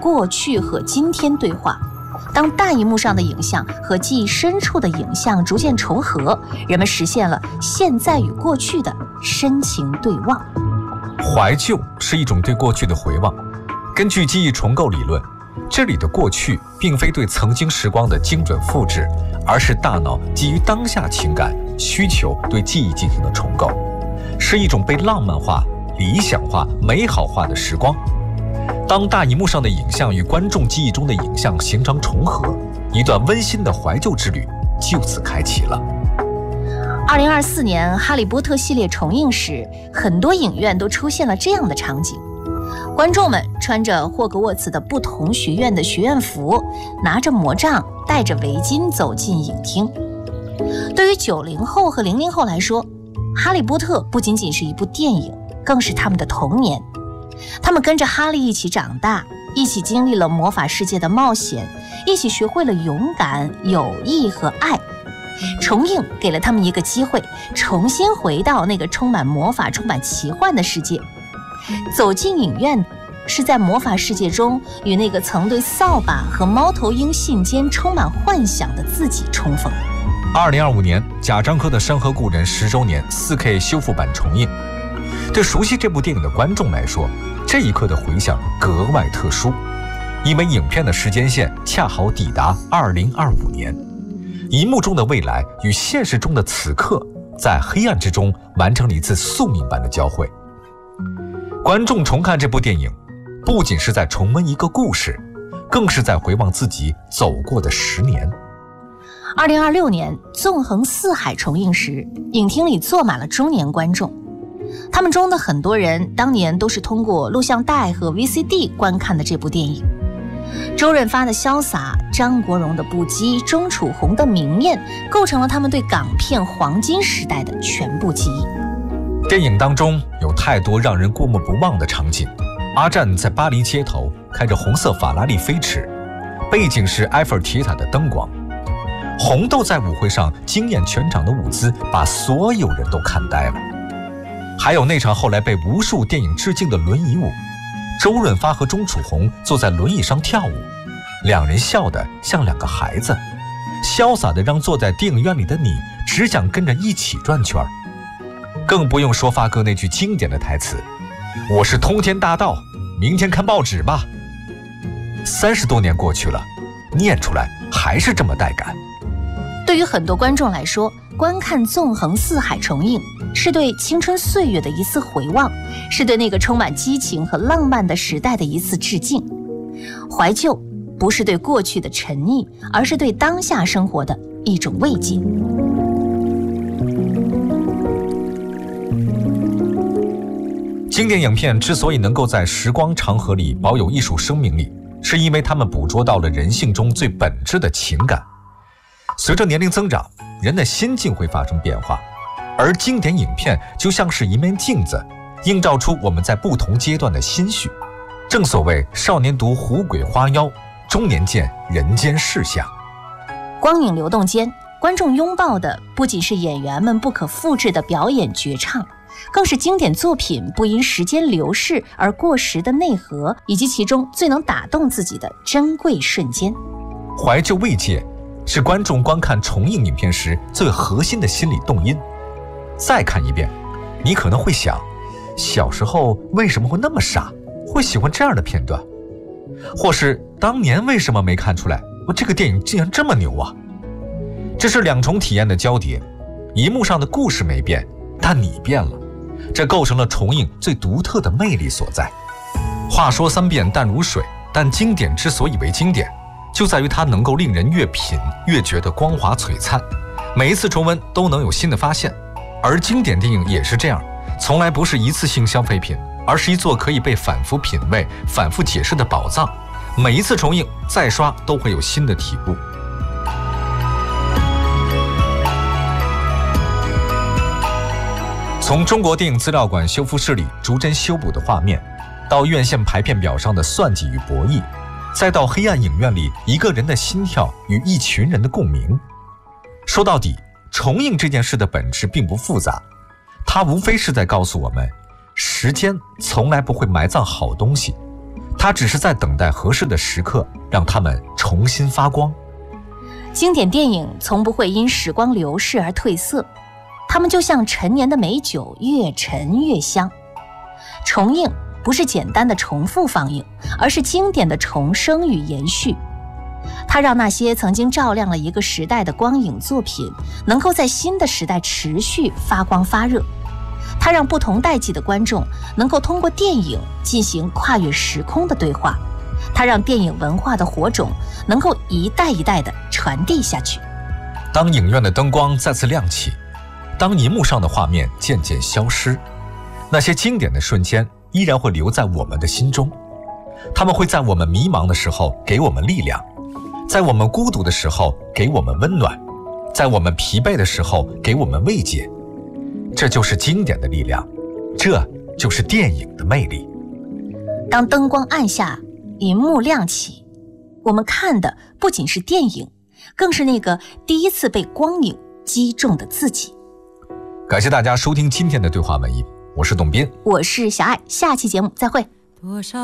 过去和今天对话。当大荧幕上的影像和记忆深处的影像逐渐重合，人们实现了现在与过去的深情对望。 怀旧是一种对过去的回望。根据记忆重构理论，这里的过去并非对曾经时光的精准复制，而是大脑基于当下情感需求对记忆进行的重构，是一种被浪漫化、理想化、美好化的时光。当大荧幕上的影像与观众记忆中的影像形成重合，一段温馨的怀旧之旅就此开启了。 2024年《哈利波特》系列重映时，很多影院都出现了这样的场景：观众们穿着霍格沃茨的不同学院的学院服，拿着魔杖，戴着围巾走进影厅。对于90后和00后来说，《哈利波特》不仅仅是一部电影，更是他们的童年。他们跟着哈利一起长大，一起经历了魔法世界的冒险，一起学会了勇敢、友谊和爱。重映给了他们一个机会，重新回到那个充满魔法、充满奇幻的世界。走进影院，是在魔法世界中与那个曾对扫把和猫头鹰信笺充满幻想的自己重逢。 2025年，贾樟柯的《山河故人》10周年 4K 修复版重映。对熟悉这部电影的观众来说，这一刻的回响格外特殊，因为影片的时间线恰好抵达2025年，荧幕中的未来与现实中的此刻在黑暗之中完成了一次宿命般的交汇。观众重看这部电影，不仅是在重温一个故事，更是在回望自己走过的10年。 2026年纵横四海重映时，影厅里坐满了中年观众，他们中的很多人当年都是通过录像带和 VCD 观看的这部电影。周润发的潇洒，张国荣的不羁，钟楚红的明艳，构成了他们对港片黄金时代的全部记忆。 电影当中有太多让人过目不忘的场景。阿战在巴黎街头开着红色法拉利飞驰，背景是埃菲尔铁塔的灯光。红豆在舞会上惊艳全场的舞姿，把所有人都看呆了。还有那场后来被无数电影致敬的轮椅舞，周润发和钟楚红坐在轮椅上跳舞，两人笑得像两个孩子，潇洒地让坐在电影院里的你只想跟着一起转圈。更不用说发哥那句经典的台词：我是通天大盗，明天看报纸吧。30多年过去了，念出来还是这么带感。 对于很多观众来说，观看纵横四海重映是对青春岁月的一次回望，是对那个充满激情和浪漫的时代的一次致敬。怀旧不是对过去的沉溺，而是对当下生活的一种慰藉。 经典影片之所以能够在时光长河里保有艺术生命力，是因为他们捕捉到了人性中最本质的情感。随着年龄增长，人的心境会发生变化，而经典影片就像是一面镜子，映照出我们在不同阶段的心绪。正所谓少年读虎鬼花妖，中年见人间世相。 光影流动间，观众拥抱的不仅是演员们不可复制的表演绝唱，更是经典作品不因时间流逝而过时的内核，以及其中最能打动自己的珍贵瞬间。 怀旧慰藉是观众观看重映影片时最核心的心理动因。再看一遍，你可能会想，小时候为什么会那么傻，会喜欢这样的片段？或是当年为什么没看出来，这个电影竟然这么牛啊？这是两重体验的交叠，荧幕上的故事没变，但你变了，这构成了重映最独特的魅力所在。话说三遍淡如水，但经典之所以为经典，就在于它能够令人越品越觉得光华璀璨，每一次重温都能有新的发现。而经典电影也是这样，从来不是一次性消费品，而是一座可以被反复品味、反复解释的宝藏。每一次重映再刷都会有新的体悟。从中国电影资料馆修复室里逐帧修补的画面，到院线排片表上的算计与博弈，再到黑暗影院里一个人的心跳与一群人的共鸣。说到底，重映这件事的本质并不复杂，它无非是在告诉我们，时间从来不会埋葬好东西， 它只是在等待合适的时刻，让它们重新发光。 经典电影从不会因时光流逝而褪色，它们就像陈年的美酒，越陈越香。重映不是简单的重复放映，而是经典的重生与延续。它让那些曾经照亮了一个时代的光影作品，能够在新的时代持续发光发热。它让不同代际的观众能够通过电影进行跨越时空的对话。它让电影文化的火种能够一代一代地传递下去。 当影院的灯光再次亮起，当银幕上的画面渐渐消失，那些经典的瞬间依然会留在我们的心中。他们会在我们迷茫的时候给我们力量，在我们孤独的时候给我们温暖，在我们疲惫的时候给我们慰藉。这就是经典的力量，这就是电影的魅力。 当灯光暗下，银幕亮起，我们看的不仅是电影，更是那个第一次被光影击中的自己。 感谢大家收听今天的对话文艺，我是董斌， 我是小爱，下期节目再会。 多少